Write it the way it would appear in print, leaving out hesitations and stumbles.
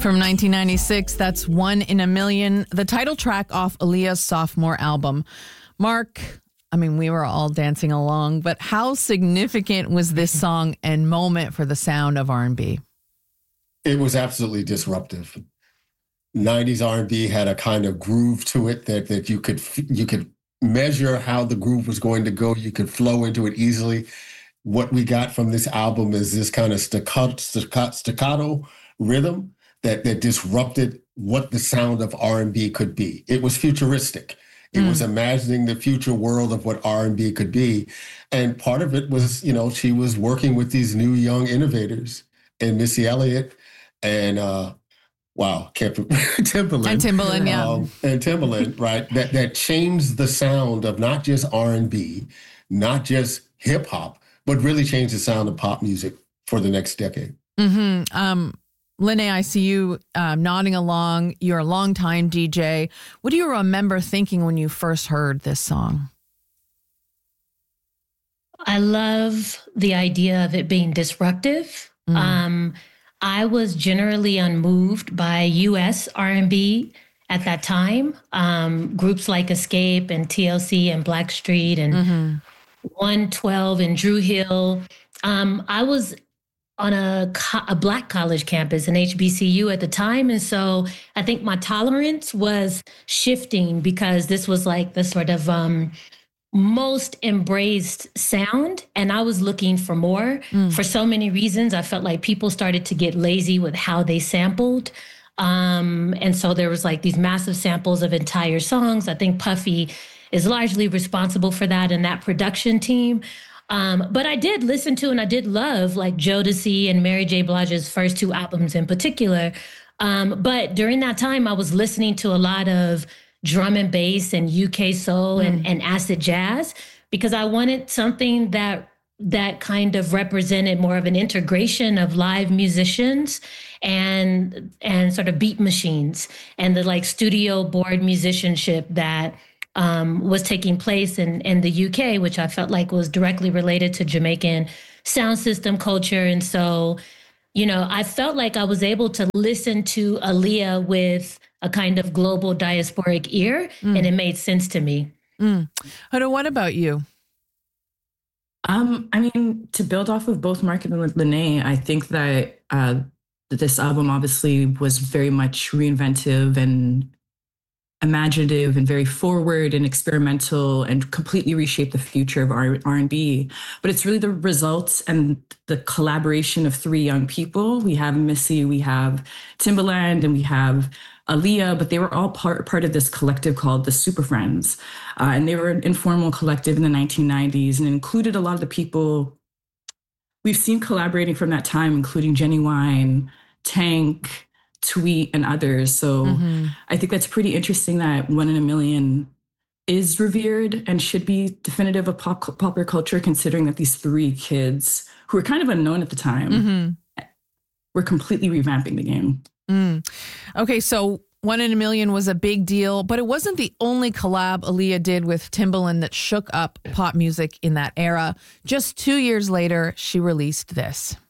From 1996, that's One in a Million, the title track off Aaliyah's sophomore album. Mark, I mean, we were all dancing along, but how significant was this song and moment for the sound of R&B? It was absolutely disruptive. 90s R&B had a kind of groove to it that you could measure how the groove was going to go. You could flow into it easily. What we got from this album is this kind of staccato rhythm that disrupted what the sound of R&B could be. It was futuristic. It was imagining the future world of what R&B could be. And part of it was, she was working with these new young innovators and Missy Elliott and, Timbaland. And Timbaland, yeah. And Timbaland, right? That changed the sound of not just R&B, not just hip hop, but really changed the sound of pop music for the next decade. Mm-hmm. Lene, I see you nodding along. You're a longtime DJ. What do you remember thinking when you first heard this song? I love the idea of it being disruptive. I was generally unmoved by U.S. R&B at that time. Groups like Escape and TLC and Blackstreet and 112 and Drew Hill. I was on a Black college campus, an HBCU at the time. And so I think my tolerance was shifting because this was like the sort of most embraced sound. And I was looking for more for so many reasons. I felt like people started to get lazy with how they sampled. And so there was like these massive samples of entire songs. I think Puffy is largely responsible for that and that production team. But I did listen to and I did love like Jodeci and Mary J. Blige's first two albums in particular. But during that time, I was listening to a lot of drum and bass and UK soul and acid jazz because I wanted something that kind of represented more of an integration of live musicians and sort of beat machines and the like studio board musicianship that was taking place in the UK, which I felt like was directly related to Jamaican sound system culture. And so, I felt like I was able to listen to Aaliyah with a kind of global diasporic ear, and it made sense to me. Hoda, what about you? To build off of both Mark and Lene, I think that this album obviously was very much reinventive and imaginative and very forward and experimental and completely reshaped the future of R&B. But it's really the results and the collaboration of three young people. We have Missy, we have Timbaland, and we have Aaliyah, but they were all part of this collective called the Super Friends. And they were an informal collective in the 1990s and included a lot of the people we've seen collaborating from that time, including Genuine, Tank, Tweet, and others. So I think that's pretty interesting that One in a Million is revered and should be definitive of popular culture, considering that these three kids, who were kind of unknown at the time, were completely revamping the game. Okay, so One in a Million was a big deal, but it wasn't the only collab Aaliyah did with Timbaland that shook up pop music in that era. Just 2 years later, she released this.